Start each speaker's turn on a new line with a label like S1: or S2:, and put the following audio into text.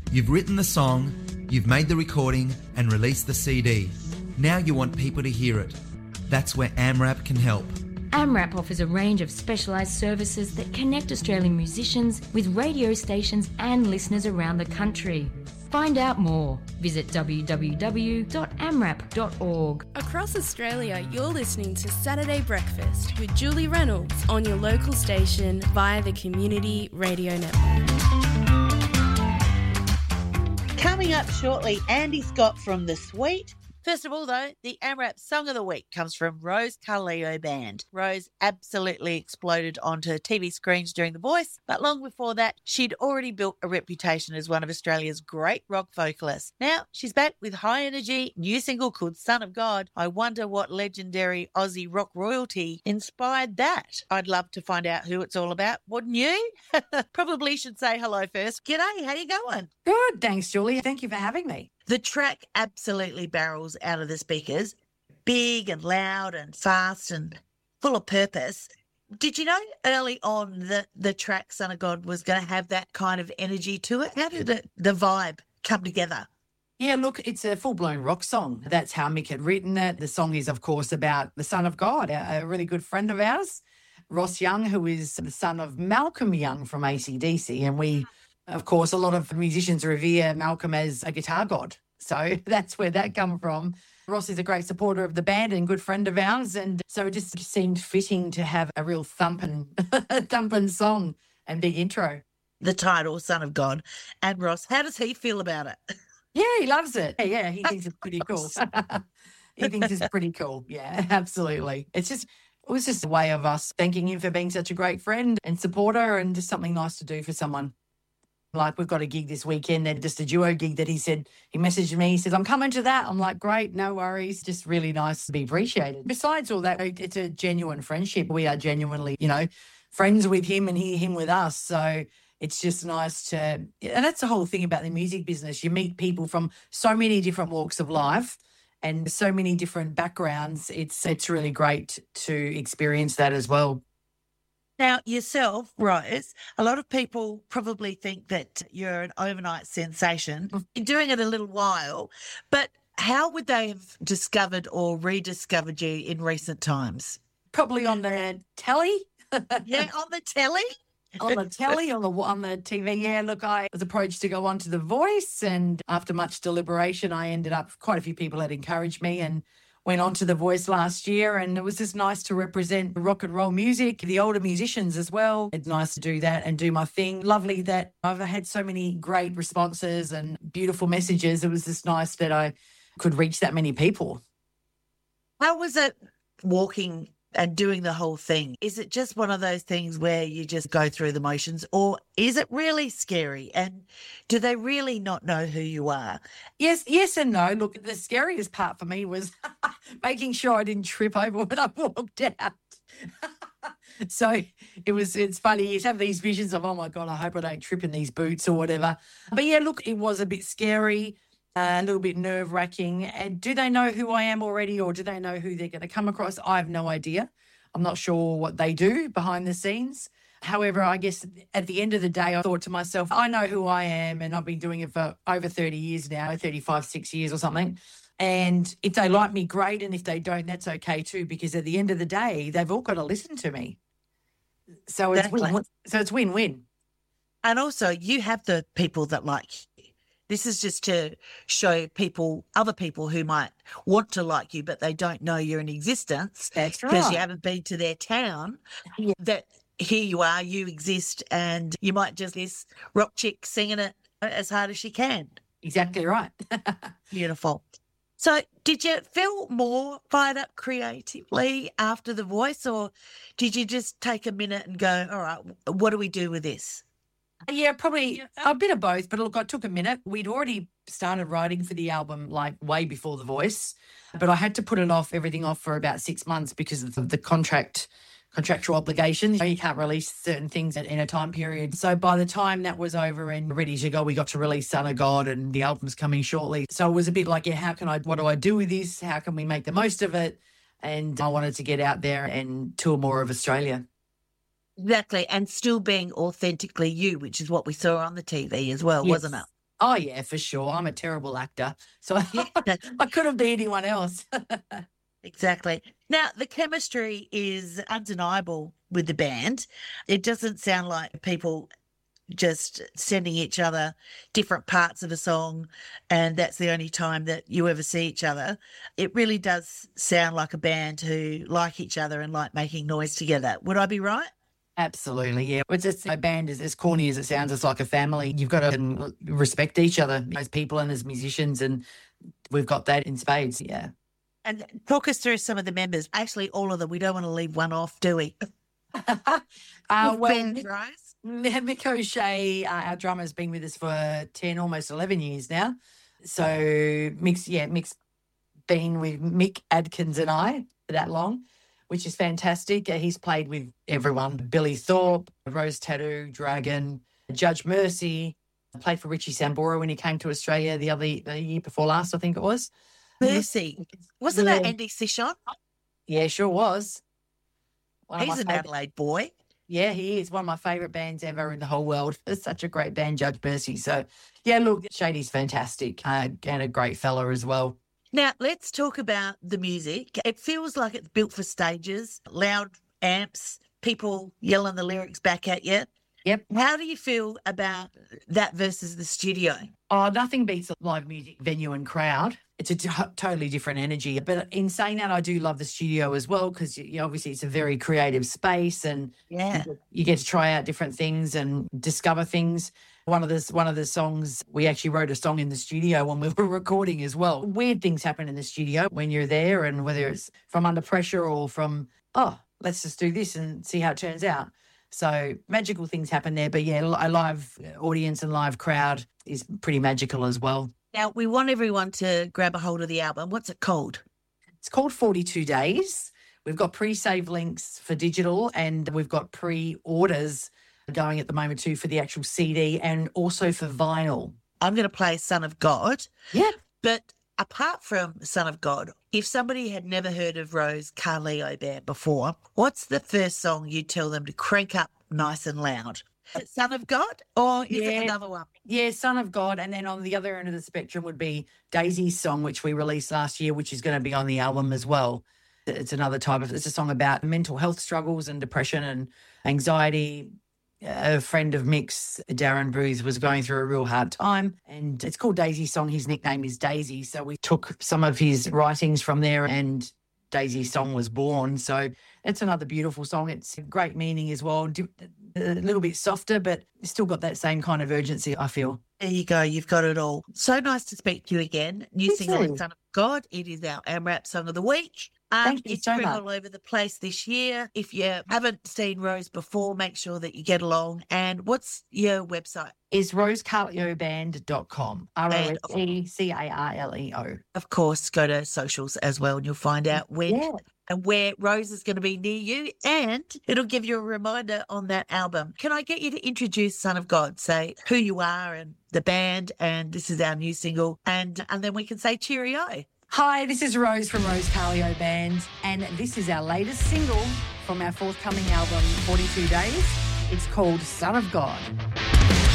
S1: You've written the song, you've made the recording and released the CD. Now you want people to hear it. That's where AMRAP can help.
S2: AMRAP offers a range of specialised services that connect Australian musicians with radio stations and listeners around the country. Find out more. Visit www.amrap.org.
S3: Across Australia, you're listening to Saturday Breakfast with Julie Reynolds on your local station via the Community Radio Network.
S4: Coming up shortly, Andy Scott from The Sweet. First of all, though, the AMRAP Song of the Week comes from Rose Carleo Band. Rose absolutely exploded onto TV screens during The Voice, but long before that, she'd already built a reputation as one of Australia's great rock vocalists. Now, she's back with high-energy new single called Son of God. I wonder what legendary Aussie rock royalty inspired that. I'd love to find out who it's all about, wouldn't you? Probably should say hello first. G'day, how you going?
S5: Good, thanks, Julie. Thank you for having me.
S4: The track absolutely barrels out of the speakers, big and loud and fast and full of purpose. Did you know early on that the track Son of God was going to have that kind of energy to it? How did the vibe come together?
S5: Yeah, look, it's a full-blown rock song. That's how Mick had written it. The song is, of course, about the Son of God, a really good friend of ours, Ross Young, who is the son of Malcolm Young from AC/DC, and we... Of course, a lot of musicians revere Malcolm as a guitar god. So that's where that come from. Ross is a great supporter of the band and good friend of ours. And so it just seemed fitting to have a real thumping song and big intro.
S4: The title, Son of God. And Ross, how does he feel about it?
S5: Yeah, he loves it. Yeah, he thinks it's pretty cool. He thinks it's pretty cool. Yeah, absolutely. It was just a way of us thanking him for being such a great friend and supporter and just something nice to do for someone. Like, we've got a gig this weekend, and just a duo gig that he messaged me, he says, I'm coming to that. I'm like, great, no worries. Just really nice to be appreciated. Besides all that, it's a genuine friendship. We are genuinely, friends with him and him with us. So it's just nice to, and that's the whole thing about the music business. You meet people from so many different walks of life and so many different backgrounds. It's really great to experience that as well.
S4: Now, yourself, Rose, a lot of people probably think that you're an overnight sensation. You're doing it a little while, but how would they have discovered or rediscovered you in recent times?
S5: Probably on the telly.
S4: Yeah, on the telly?
S5: On the telly, on the TV. Yeah, look, I was approached to go on to The Voice, and after much deliberation, I ended up, quite a few people had encouraged me, and went on to The Voice last year, and it was just nice to represent rock and roll music, the older musicians as well. It's nice to do that and do my thing. Lovely that I've had so many great responses and beautiful messages. It was just nice that I could reach that many people.
S4: How was it walking and doing the whole thing? Is it just one of those things where you just go through the motions, or is it really scary? And do they really not know who you are?
S5: Yes and no. Look, the scariest part for me was making sure I didn't trip over when I walked out. So it's funny. You have these visions of, oh my God, I hope I don't trip in these boots or whatever. But yeah, look, it was a bit scary. A little bit nerve-wracking. And do they know who I am already, or do they know who they're going to come across? I have no idea. I'm not sure what they do behind the scenes. However, I guess at the end of the day, I thought to myself, I know who I am, and I've been doing it for over 30 years now, 6 years or something. And if they like me, great. And if they don't, that's okay too, because at the end of the day, they've all got to listen to me. So it's win-win.
S4: And also, you have the people that like you. This is just to show other people who might want to like you, but they don't know you're in existence.
S5: That's right.
S4: Because you haven't been to their town. Yeah. That here you are, you exist, and you might just this rock chick singing it as hard as she can.
S5: Exactly right.
S4: Beautiful. So did you feel more fired up creatively after The Voice, or did you just take a minute and go, all right, what do we do with this?
S5: Yeah, probably a bit of both. But look, I took a minute. We'd already started writing for the album like way before The Voice, but I had to put everything off for about 6 months because of the contractual obligations. You can't release certain things in a time period. So by the time that was over and ready to go, we got to release Son of God, and the album's coming shortly. So it was a bit like, yeah, what do I do with this? How can we make the most of it? And I wanted to get out there and tour more of Australia.
S4: Exactly, and still being authentically you, which is what we saw on the TV as well,
S5: Yes.
S4: wasn't it?
S5: Oh, yeah, for sure. I'm a terrible actor. So
S4: Yeah,
S5: I couldn't be anyone else.
S4: exactly. Now, the chemistry is undeniable with the band. It doesn't sound like people just sending each other different parts of a song and that's the only time that you ever see each other. It really does sound like a band who like each other and like making noise together. Would I be right?
S5: Absolutely, yeah. It's just a band as corny as it sounds. It's like a family. You've got to respect each other as people and as musicians, and we've got that in spades, yeah.
S4: And talk us through some of the members. Actually, all of them. We don't want to leave one off, do we?
S5: Well,
S4: Ben Rose.
S5: Mick O'Shea, our drummer, has been with us for 10, almost 11 years now. So Mick's been with Mick Adkins and I for that long, which is fantastic. He's played with everyone: Billy Thorpe, Rose Tattoo, Dragon, Judge Mercy. Played for Richie Sambora when he came to Australia the year before last, I think it was.
S4: Mercy. Wasn't that Andy Sishon?
S5: Yeah, sure was.
S4: He's an Adelaide boy.
S5: Yeah, he is one of my favourite bands ever in the whole world. It's such a great band, Judge Mercy. So, yeah, look, Shady's fantastic and a great fella as well.
S4: Now, let's talk about the music. It feels like it's built for stages, loud amps, people yelling the lyrics back at you.
S5: Yep.
S4: How do you feel about that versus the studio?
S5: Oh, nothing beats a live music venue and crowd. It's a totally different energy. But in saying that, I do love the studio as well because obviously it's a very creative space and you get to try out different things and discover things. One of the songs, we actually wrote a song in the studio when we were recording as well. Weird things happen in the studio when you're there, and whether it's from under pressure or from, let's just do this and see how it turns out. So magical things happen there. But yeah, a live audience and live crowd is pretty magical as well.
S4: Now, we want everyone to grab a hold of the album. What's it called?
S5: It's called 42 Days. We've got pre-save links for digital and we've got pre-orders going at the moment too for the actual CD and also for vinyl.
S4: I'm going to play Son of God.
S5: Yeah.
S4: But apart from Son of God, if somebody had never heard of Rose Carleo Band before, what's the first song you'd tell them to crank up nice and loud? Is it Son of God or is it another one?
S5: Yeah, Son of God. And then on the other end of the spectrum would be Daisy's song, which we released last year, which is going to be on the album as well. It's a song about mental health struggles and depression and anxiety. A friend of Mick's, Darren Booth, was going through a real hard time and it's called Daisy's song. His nickname is Daisy. So we took some of his writings from there and Daisy's song was born. So it's another beautiful song. It's a great meaning as well. A little bit softer, but it's still got that same kind of urgency, I feel.
S4: There you go. You've got it all. So nice to speak to you again. New single, Son of God. It is our AMRAP Song of the Week.
S5: Thank you so much.
S4: It's all over the place this year. If you haven't seen Rose before, make sure that you get along. And what's your website?
S5: Is rosecarleoband.com. ROSECARLEO.
S4: Of course, go to socials as well and you'll find out when and where Rose is going to be near you, and it'll give you a reminder on that album. Can I get you to introduce Son of God, say who you are and the band, and this is our new single, and then we can say cheerio.
S5: Hi, this is Rose from Rose Carleo Band, and this is our latest single from our forthcoming album, 42 Days. It's called Son of God.